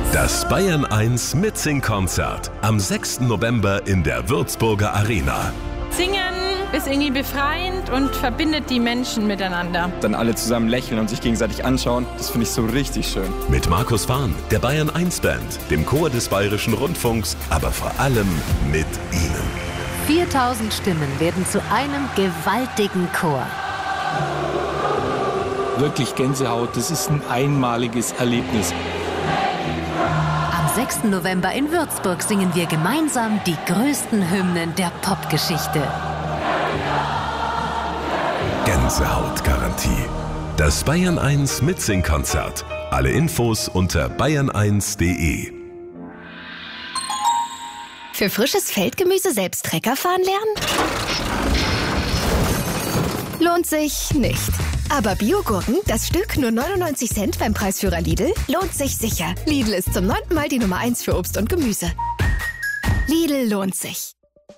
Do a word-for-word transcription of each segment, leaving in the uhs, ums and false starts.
Das Bayern eins Mitsing-Konzert am sechsten November in der Würzburger Arena. Singen ist irgendwie befreiend und verbindet die Menschen miteinander. Dann alle zusammen lächeln und sich gegenseitig anschauen, das finde ich so richtig schön. Mit Markus Fahn, der Bayern eins Band, dem Chor des Bayerischen Rundfunks, aber vor allem mit Ihnen. viertausend Stimmen werden zu einem gewaltigen Chor. Wirklich Gänsehaut, das ist ein einmaliges Erlebnis. Am sechsten November in Würzburg singen wir gemeinsam die größten Hymnen der Popgeschichte. Gänsehautgarantie. Das Bayern eins Mitsing-Konzert. Alle Infos unter bayern eins punkt de. Für frisches Feldgemüse selbst Trecker fahren lernen? Lohnt sich nicht. Aber Biogurken, das Stück nur neunundneunzig Cent beim Preisführer Lidl, lohnt sich sicher. Lidl ist zum neunten Mal die Nummer eins für Obst und Gemüse. Lidl lohnt sich.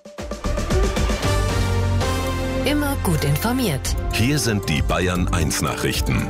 Immer gut informiert. Hier sind die Bayern eins Nachrichten.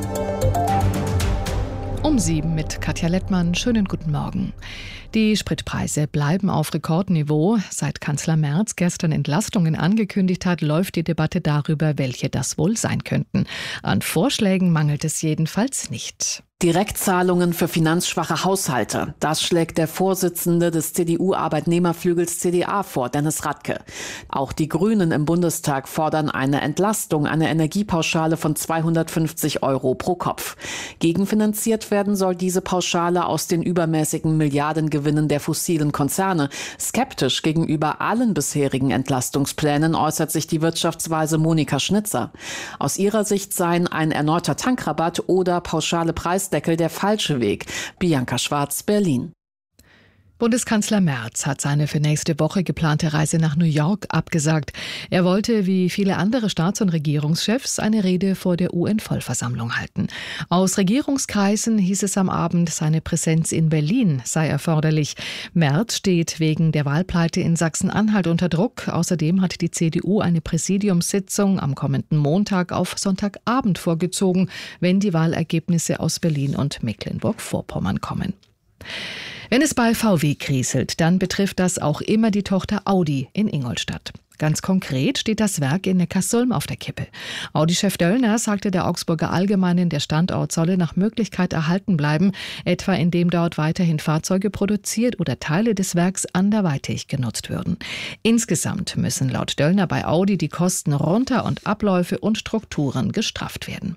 Um sieben mit Katja Lettmann. Schönen guten Morgen. Die Spritpreise bleiben auf Rekordniveau. Seit Kanzler Merz gestern Entlastungen angekündigt hat, läuft die Debatte darüber, welche das wohl sein könnten. An Vorschlägen mangelt es jedenfalls nicht. Direktzahlungen für finanzschwache Haushalte. Das schlägt der Vorsitzende des C D U-Arbeitnehmerflügels C D A vor, Dennis Radke. Auch die Grünen im Bundestag fordern eine Entlastung, eine Energiepauschale von zweihundertfünfzig Euro pro Kopf. Gegenfinanziert werden soll diese Pauschale aus den übermäßigen Milliardengewinnen der fossilen Konzerne. Skeptisch gegenüber allen bisherigen Entlastungsplänen äußert sich die Wirtschaftsweise Monika Schnitzer. Aus ihrer Sicht seien ein erneuter Tankrabatt oder pauschale Preisdeckel der falsche Weg. Bianca Schwarz, Berlin. Bundeskanzler Merz hat seine für nächste Woche geplante Reise nach New York abgesagt. Er wollte, wie viele andere Staats- und Regierungschefs, eine Rede vor der U N-Vollversammlung halten. Aus Regierungskreisen hieß es am Abend, seine Präsenz in Berlin sei erforderlich. Merz steht wegen der Wahlpleite in Sachsen-Anhalt unter Druck. Außerdem hat die C D U eine Präsidiumssitzung am kommenden Montag auf Sonntagabend vorgezogen, wenn die Wahlergebnisse aus Berlin und Mecklenburg-Vorpommern kommen. Wenn es bei V W kriselt, dann betrifft das auch immer die Tochter Audi in Ingolstadt. Ganz konkret steht das Werk in Neckarsulm auf der Kippe. Audi-Chef Döllner sagte der Augsburger Allgemeinen, der Standort solle nach Möglichkeit erhalten bleiben, etwa indem dort weiterhin Fahrzeuge produziert oder Teile des Werks anderweitig genutzt würden. Insgesamt müssen laut Döllner bei Audi die Kosten runter und Abläufe und Strukturen gestrafft werden.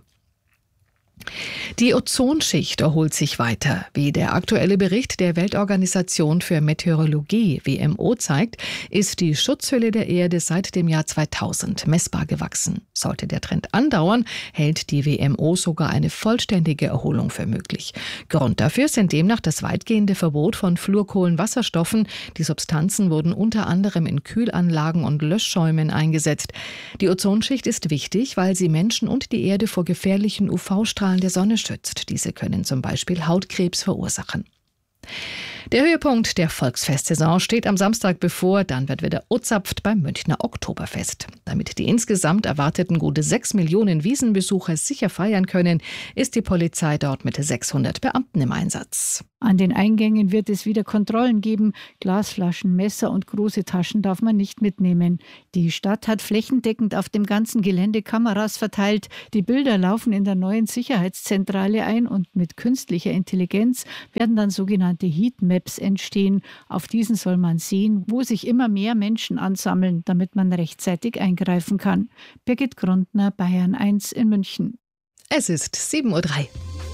Die Ozonschicht erholt sich weiter. Wie der aktuelle Bericht der Weltorganisation für Meteorologie W M O zeigt, ist die Schutzhülle der Erde seit dem Jahr zweitausend messbar gewachsen. Sollte der Trend andauern, hält die W M O sogar eine vollständige Erholung für möglich. Grund dafür sind demnach das weitgehende Verbot von Fluorkohlenwasserstoffen. Die Substanzen wurden unter anderem in Kühlanlagen und Löschschäumen eingesetzt. Die Ozonschicht ist wichtig, weil sie Menschen und die Erde vor gefährlichen U V-Strahlen der Sonne schützt. Diese können zum Beispiel Hautkrebs verursachen. Der Höhepunkt der Volksfestsaison steht am Samstag bevor, dann wird wieder ozapft beim Münchner Oktoberfest. Damit die insgesamt erwarteten gute sechs Millionen Wiesenbesucher sicher feiern können, ist die Polizei dort mit sechshundert Beamten im Einsatz. An den Eingängen wird es wieder Kontrollen geben. Glasflaschen, Messer und große Taschen darf man nicht mitnehmen. Die Stadt hat flächendeckend auf dem ganzen Gelände Kameras verteilt. Die Bilder laufen in der neuen Sicherheitszentrale ein und mit künstlicher Intelligenz werden dann sogenannte Heatmaps entstehen. Auf diesen soll man sehen, wo sich immer mehr Menschen ansammeln, damit man rechtzeitig eingreifen kann. Birgit Grundner, Bayern eins in München. Es ist sieben Uhr drei.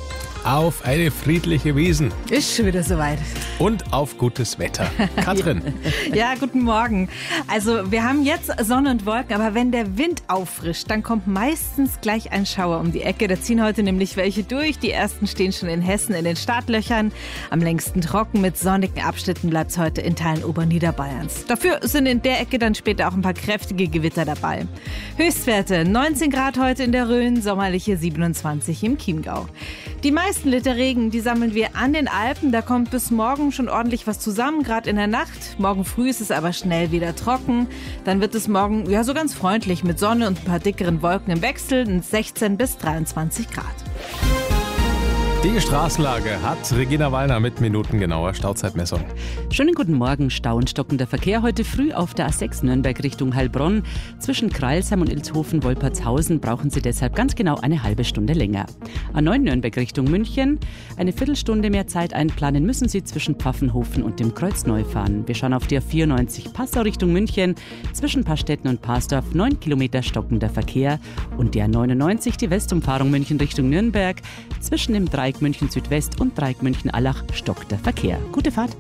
Auf eine friedliche Wiesn. Ist schon wieder soweit. Und auf gutes Wetter. Katrin. Ja, guten Morgen. Also wir haben jetzt Sonne und Wolken, aber wenn der Wind auffrischt, dann kommt meistens gleich ein Schauer um die Ecke. Da ziehen heute nämlich welche durch. Die ersten stehen schon in Hessen in den Startlöchern. Am längsten trocken mit sonnigen Abschnitten bleibt es heute in Teilen Oberniederbayerns. Dafür sind in der Ecke dann später auch ein paar kräftige Gewitter dabei. Höchstwerte neunzehn Grad heute in der Rhön, sommerliche siebenundzwanzig im Chiemgau. Die meisten Liter Regen, die sammeln wir an den Alpen. Da kommt bis morgen schon ordentlich was zusammen, gerade in der Nacht. Morgen früh ist es aber schnell wieder trocken. Dann wird es morgen ja so ganz freundlich mit Sonne und ein paar dickeren Wolken im Wechsel, sechzehn bis dreiundzwanzig Grad. Die Straßenlage hat Regina Wallner mit minutengenauer Stauzeitmessung. Schönen guten Morgen. Stau und stockender Verkehr heute früh auf der A sechs Nürnberg Richtung Heilbronn. Zwischen Kreilsheim und Ilshofen-Wolpertshausen brauchen Sie deshalb ganz genau eine halbe Stunde länger. A neun Nürnberg Richtung München. Eine Viertelstunde mehr Zeit einplanen müssen Sie zwischen Pfaffenhofen und dem Kreuzneufahren. Wir schauen auf die A vierundneunzig Passau Richtung München. Zwischen Pastetten und Parsdorf neun Kilometer stockender Verkehr. Und die A neunundneunzig, die Westumfahrung München Richtung Nürnberg. Zwischen dem Dreieck München Südwest und Dreieck München Allach stockt der Verkehr. Gute Fahrt.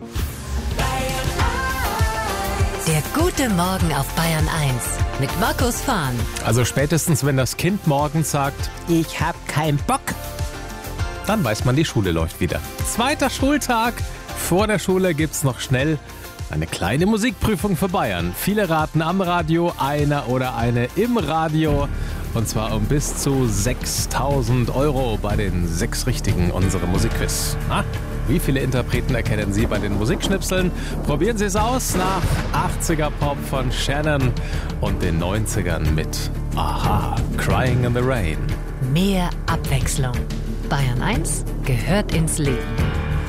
Der gute Morgen auf Bayern eins mit Markus Fahn. Also spätestens, wenn das Kind morgens sagt, ich hab keinen Bock, dann weiß man, die Schule läuft wieder. Zweiter Schultag. Vor der Schule gibt's noch schnell eine kleine Musikprüfung für Bayern. Viele raten am Radio, einer oder eine im Radio. Und zwar um bis zu sechstausend Euro bei den sechs Richtigen unserer Musikquiz. Na, wie viele Interpreten erkennen Sie bei den Musikschnipseln? Probieren Sie es aus nach achtziger-Pop von Shannon und den neunzigern mit Aha, Crying in the Rain. Mehr Abwechslung. Bayern eins gehört ins Leben.